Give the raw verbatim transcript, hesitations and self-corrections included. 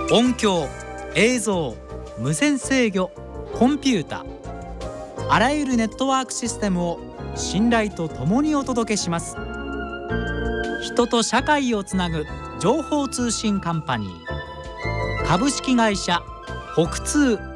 音響、映像、無線制御、コンピュータ、あらゆるネットワークシステムを信頼とともにお届けします。人と社会をつなぐ情報通信カンパニー、株式会社北通